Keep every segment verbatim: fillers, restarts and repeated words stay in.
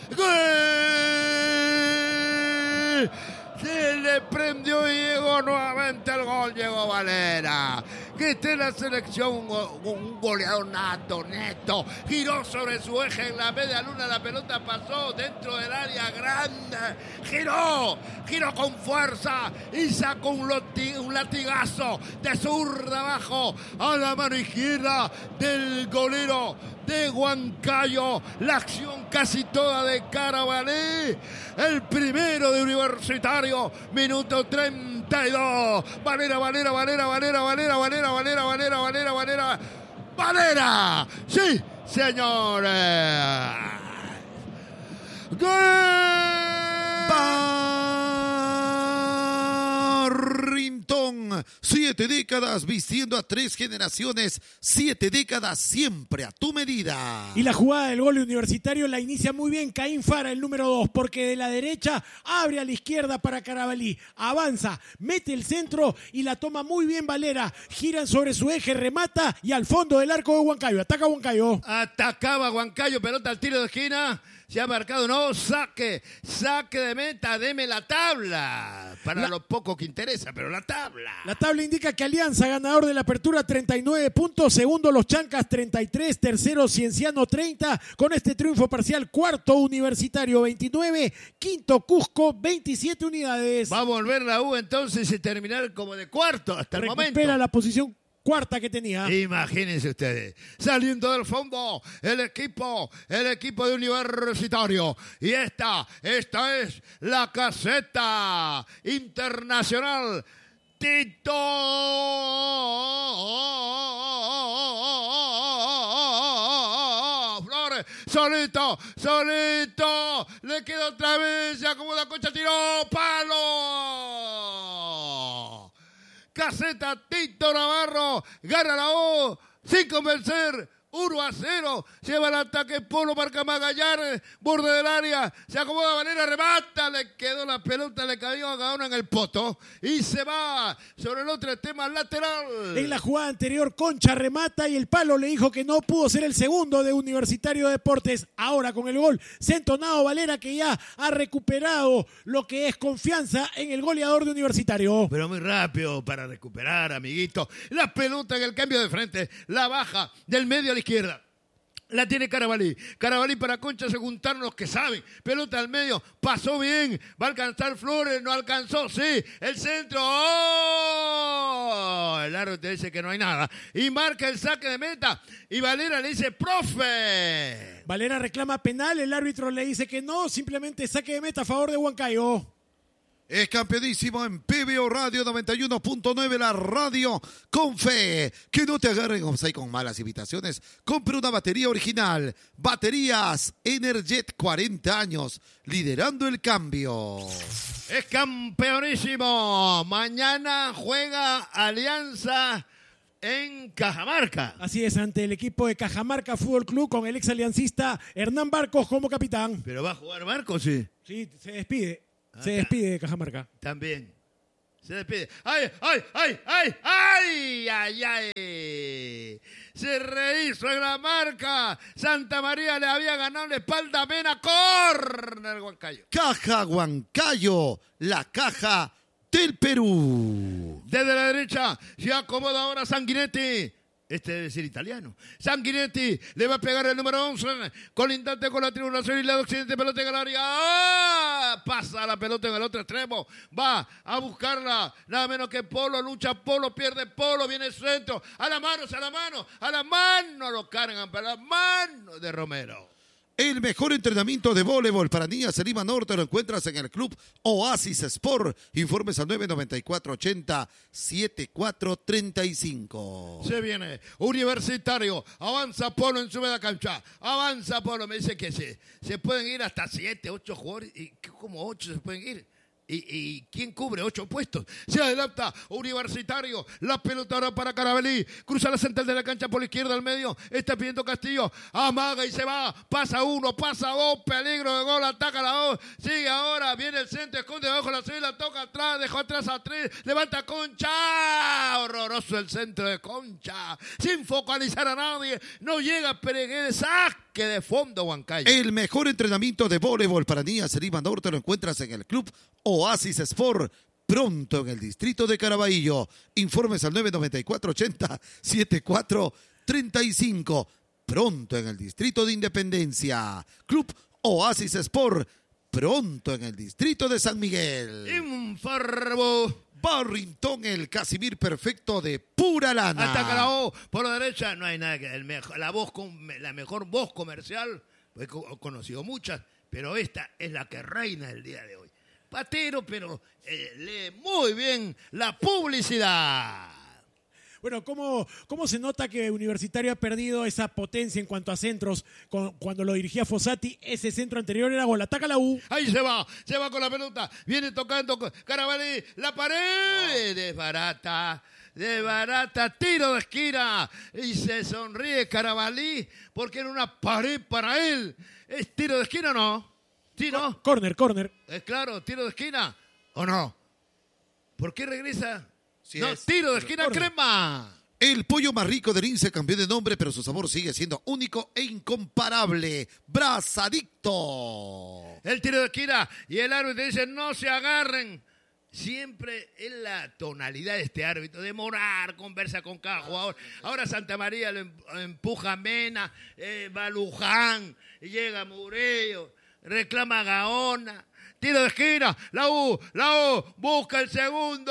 ¡Gol! Se le prendió y llegó nuevamente el gol, llegó Valera. Que esté en la selección, un, un goleador nato, neto. Giró sobre su eje en la media luna, la pelota pasó dentro del área grande. Giró, giró con fuerza y sacó un, loti, un latigazo de zurda abajo a la mano izquierda del golero de Huancayo. La acción casi toda de Carabalí. El primero de Universitario, minuto treinta y dos. Valera, Valera, Valera, Valera, Valera, Valera, Valera, Valera, Valera, Valera. ¡Valera! ¡Sí, señores! ¡Gol! Barrintón, siete décadas vistiendo a tres generaciones, siete décadas siempre a tu medida. Y la jugada del gol Universitario la inicia muy bien Caín Fara, el número dos, porque de la derecha abre a la izquierda para Carabalí, avanza, mete el centro y la toma muy bien Valera, giran sobre su eje, remata y al fondo del arco de Huancayo, ataca Huancayo. Atacaba Huancayo, pelota al tiro de esquina. Se ha marcado, no, saque, saque de meta, deme la tabla. Para la, lo poco que interesa, pero la tabla. La tabla indica que Alianza, ganador de la apertura, treinta y nueve puntos. Segundo, Los Chancas, treinta y tres. Tercero, Cienciano, treinta. Con este triunfo parcial, cuarto, Universitario, veintinueve. Quinto, Cusco, veintisiete unidades. Va a volver la U entonces y terminar como de cuarto hasta el Recupera momento. Recupera la posición cuarta que tenía. Imagínense ustedes, saliendo del fondo, el equipo, el equipo de Universitario. Y esta, esta es la caseta internacional. Tito Flores, solito, solito, le queda otra vez, se acomoda Concha, tiró, palo. Caseta Tito Navarro, gana la U, sin convencer, uno a cero, lleva el ataque Polo, marca Magallanes, borde del área, se acomoda Valera, remata, le quedó la pelota, le cayó a Gaona en el poto y se va sobre el otro tema lateral. En la jugada anterior, Concha remata y el palo le dijo que no pudo ser el segundo de Universitario de Deportes. Ahora con el gol se ha entonado Valera, que ya ha recuperado lo que es confianza en el goleador de Universitario. Pero muy rápido para recuperar, amiguito. La pelota en el cambio de frente, la baja del medio a la izquierda. La tiene Carabalí. Carabalí para Concha, se juntaron los que saben. Pelota al medio, pasó bien. Va a alcanzar Flores, no alcanzó, sí. El centro, ¡oh! El árbitro dice que no hay nada. Y marca el saque de meta. Y Valera le dice, ¡profe! Valera reclama penal, el árbitro le dice que no, simplemente saque de meta a favor de Huancayo. Es campeonísimo en P B O Radio noventa y uno punto nueve, la radio con fe. Que no te agarren offside con malas invitaciones. Compre una batería original. Baterías Energet, cuarenta años, liderando el cambio. Es campeonísimo. Mañana juega Alianza en Cajamarca. Así es, ante el equipo de Cajamarca Fútbol Club con el ex aliancista Hernán Barcos como capitán. ¿Pero va a jugar Barcos, sí? Sí, se despide. Se despide de Cajamarca. También. Se despide. ¡Ay, ay, ay, ay, ay, ay, ay! Se rehizo en la marca. Santa María le había ganado la espalda a Mena. ¡Córner, Huancayo! Caja Huancayo, la caja del Perú. Desde la derecha se acomoda ahora Sanguinetti. Este debe ser italiano. Sanguinetti le va a pegar el número once. Colindante con la tribulación y lado occidente, pelota en el área. ¡Ah! Pasa la pelota en el otro extremo. Va a buscarla. Nada menos que Polo. Lucha Polo, pierde Polo. Viene el centro. A la mano, a la mano. A la mano lo cargan. Para la mano de Romero. El mejor entrenamiento de voleibol para niñas en Lima Norte lo encuentras en el Club Oasis Sport. Informes al nueve nueve cuatro ochenta setenta y cuatro treinta y cinco. Se viene Universitario. Avanza Polo en su media cancha. Avanza Polo. Me dice que sí. Se pueden ir hasta siete, ocho jugadores. Y como ocho se pueden ir. ¿Y, ¿Y quién cubre ocho puestos? Se adelanta Universitario. La pelota ahora para Carabalí. Cruza la central de la cancha por la izquierda al medio. Está pidiendo Castillo. Amaga y se va. Pasa uno, pasa dos. Peligro de gol. Ataca la dos. Sigue ahora. Viene el centro. Esconde debajo la cédula. Toca atrás. Dejó atrás a tres. Levanta Concha. Horroroso el centro de Concha. Sin focalizar a nadie. No llega Peregués. ¡Saque Parque de Fondo Huancayo. El mejor entrenamiento de voleibol para niñas en Lima Norte lo encuentras en el Club Oasis Sport, pronto en el distrito de Caraballo. Informes al nueve nueve cuatro ochenta setenta y cuatro treinta y cinco. Pronto en el distrito de Independencia. Club Oasis Sport, pronto en el distrito de San Miguel. Informo. Barrington, el Casimir perfecto de pura lana. Hasta Carabobo, por la derecha, no hay nada que... El mejor, la, voz, la mejor voz comercial, he conocido muchas, pero esta es la que reina el día de hoy. Patero, pero eh, lee muy bien la publicidad. Bueno, ¿cómo, ¿cómo se nota que Universitario ha perdido esa potencia en cuanto a centros? Con, cuando lo dirigía Fossati, ese centro anterior era gol. Ataca la U. Ahí se va, se va con la pelota. Viene tocando Carabalí, la pared. No. Desbarata, desbarata, tiro de esquina. Y se sonríe Carabalí porque era una pared para él. ¿Es tiro de esquina o no? ¿Sí, no? Corner, corner. Es claro, tiro de esquina o no. ¿Por qué regresa? Sí no, es. Tiro de esquina, Corner. Crema. El pollo más rico de Lince cambió de nombre, pero su sabor sigue siendo único e incomparable. Brazadicto. El tiro de esquina y el árbitro dice no se agarren. Siempre es la tonalidad de este árbitro, de morar, conversa con cada jugador. Ahora Santa María lo empuja a Mena, eh, va Luján, llega Murillo, reclama Gaona. Tiro de esquina, la U, la U, busca el segundo.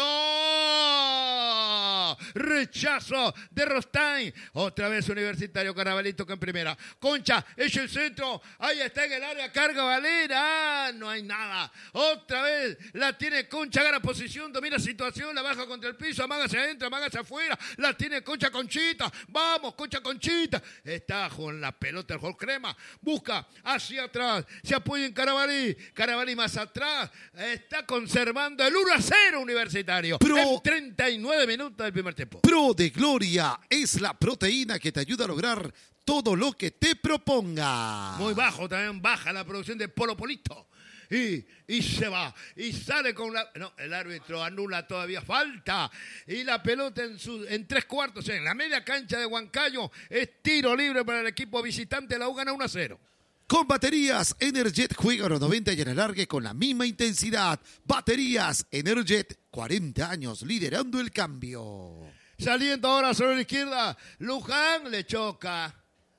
Rechazo de Rostain. Otra vez Universitario, Carabalito que en primera. Concha, echa el centro. Ahí está en el área, carga Valera. Ah, no hay nada. Otra vez la tiene Concha, gana posición, domina situación, la baja contra el piso, amaga hacia adentro, amaga hacia afuera. La tiene Concha, Conchita. Vamos, Concha, Conchita. Está con la pelota el Jorge Crema. Busca hacia atrás. Se apoya en Carabalí. Carabalí más atrás, está conservando el uno a cero Universitario Pro, en treinta y nueve minutos del primer tiempo. Pro de Gloria es la proteína que te ayuda a lograr todo lo que te proponga. Muy bajo, también baja la producción de Polo Polito. Y, y se va, y sale con la... No, el árbitro anula todavía falta. Y la pelota en, su, en tres cuartos, en la media cancha de Huancayo, es tiro libre para el equipo visitante. La U gana uno a cero. Con baterías Energet juega a los noventa y en alargue con la misma intensidad. Baterías Energet, cuarenta años liderando el cambio. Saliendo ahora sobre la izquierda, Luján le choca.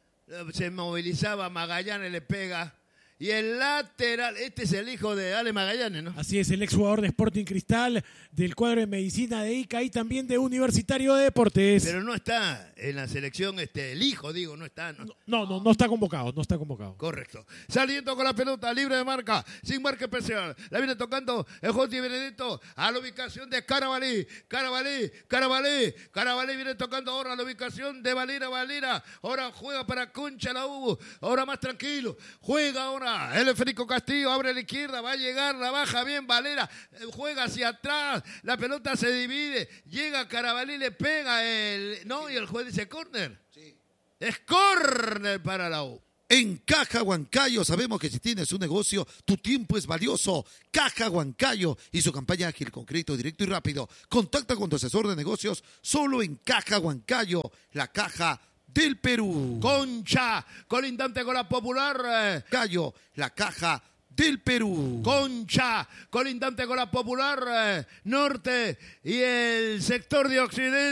Se movilizaba, Magallanes le pega. Y el lateral, este es el hijo de Ale Magallanes, ¿no? Así es, el exjugador de Sporting Cristal, del cuadro de medicina de Ica y también de Universitario de Deportes. Pero no está en la selección, este, el hijo, digo, no está. No, no, no, no está convocado, no está convocado. Correcto. Saliendo con la pelota, libre de marca, sin marca especial. La viene tocando el Joti Benedetto a la ubicación de Carabalí. Carabalí, Carabalí, Carabalí viene tocando ahora a la ubicación de Valera, Valera. Ahora juega para Concha la U, ahora más tranquilo. Juega ahora. El Federico Castillo abre a la izquierda, va a llegar, la baja bien Valera, juega hacia atrás, la pelota se divide, llega Carabalí, le pega el... No, y el juez dice córner. Sí. Es córner para la U. En Caja Huancayo sabemos que si tienes un negocio, tu tiempo es valioso. Caja Huancayo y su campaña ágil, con crédito directo y rápido. Contacta con tu asesor de negocios solo en Caja Huancayo, la caja del Perú. Concha, colindante con la Popular. Gallo, la caja del Perú. Concha, colindante con la Popular Norte y el sector de Occidente.